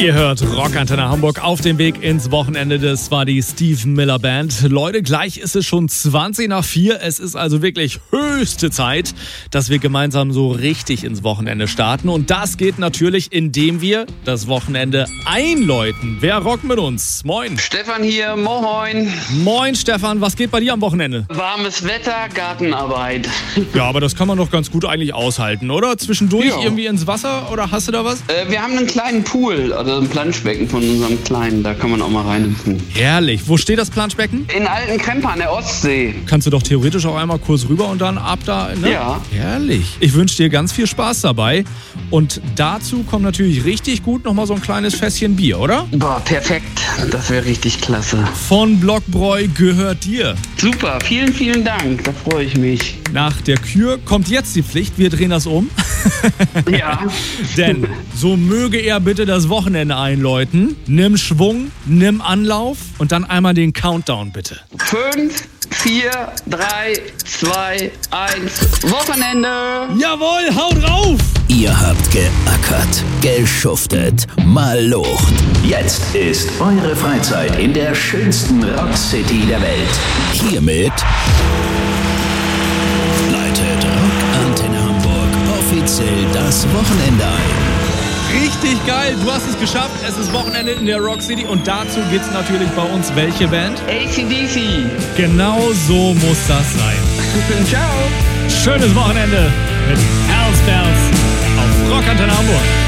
Ihr hört Rockantenne Hamburg auf dem Weg ins Wochenende. Das war die Steve Miller Band. Leute, gleich ist es schon 4:20. Es ist also wirklich höchste Zeit, dass wir gemeinsam so richtig ins Wochenende starten. Und das geht natürlich, indem wir das Wochenende einläuten. Wer rockt mit uns? Moin. Stefan hier, moin. Moin Stefan, was geht bei dir am Wochenende? Warmes Wetter, Gartenarbeit. Ja, aber das kann man doch ganz gut eigentlich aushalten, oder? Zwischendurch irgendwie ins Wasser oder hast du da was? Wir haben einen kleinen Pool, also ein Planschbecken von unserem Kleinen, da kann man auch mal reinhüpfen. Herrlich. Wo steht das Planschbecken? In Altenkrempe an der Ostsee. Kannst du doch theoretisch auch einmal kurz rüber und dann ab da, ne? Ja. Herrlich. Ich wünsche dir ganz viel Spaß dabei. Und dazu kommt natürlich richtig gut nochmal so ein kleines Fässchen Bier, oder? Boah, perfekt. Das wäre richtig klasse. Von Blockbräu gehört dir. Super, vielen, vielen Dank. Da freue ich mich. Nach der Kür kommt jetzt die Pflicht. Wir drehen das um. Ja. Denn so möge er bitte das Wochenende einläuten. Nimm Schwung, nimm Anlauf und dann einmal den Countdown bitte. 5, 4, 3, 2, 1. Wochenende. Jawohl, haut drauf! Ihr habt geackert, geschuftet, mal Lucht. Jetzt ist eure Freizeit in der schönsten Rockcity der Welt. Hiermit leitet Rockantenne Hamburg offiziell das Wochenende ein. Richtig geil, du hast es geschafft. Es ist Wochenende in der Rock City und dazu gibt's natürlich bei uns welche Band? AC/DC. Genau so muss das sein. Ciao. Schönes Wochenende mit Hells Bells auf Rockantenne Hamburg.